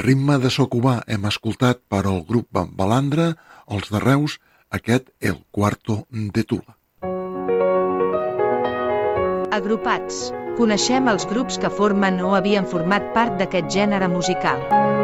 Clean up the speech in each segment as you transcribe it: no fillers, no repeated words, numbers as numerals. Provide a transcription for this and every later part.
ritme de so cubà hem escoltat per al grup Balandra, els de Reus, aquest El Cuarto de Tula. Agrupats. Coneixem els grups que formen o havien format part d'aquest gènere musical.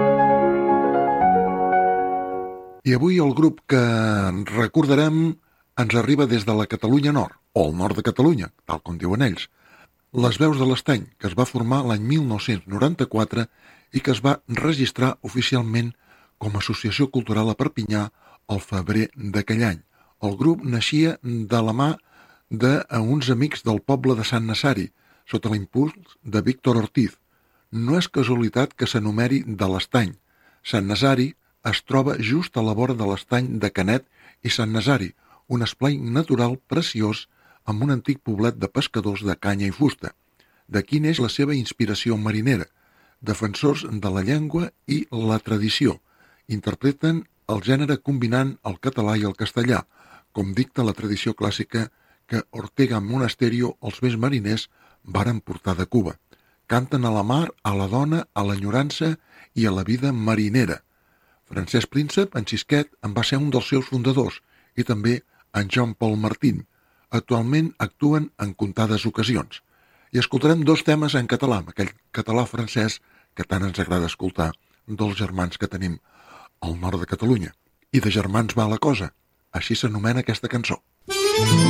I avui el grup que recordarem ens arriba des de la Catalunya Nord, o el nord de Catalunya, tal com diuen ells. Les Veus de l'Estany, que es va formar l'any 1994 i que es va registrar oficialment com a Associació Cultural a Perpinyà al febrer d'aquell any. El grup naixia de la mà d'uns amics del poble de Sant Nazari, sota l'impuls de Víctor Ortiz. No és casualitat que s'enumeri de l'Estany. Sant Nazari es troba just a la vora de l'Estany de Canet i Sant Nazari, un esplai natural preciós amb un antic poblet de pescadors de canya i fusta. D'aquí neix la seva inspiració marinera. Defensors de la llengua i la tradició. Interpreten el gènere combinant el català i el castellà, com dicta la tradició clàssica que Ortega Monasterio, els més mariners, varen portar de Cuba. Canten a la mar, a la dona, a l'enyorança i a la vida marinera. Francesc Príncep, en Xisquet, en va ser un dels seus fundadors, i també en Jean Paul Martín. Actualment actuen en comptades ocasions. I escoltarem dos temes en català, aquell català francès que tant ens agrada escoltar dels germans que tenim al nord de Catalunya. I de germans va la cosa. Així s'anomena aquesta cançó.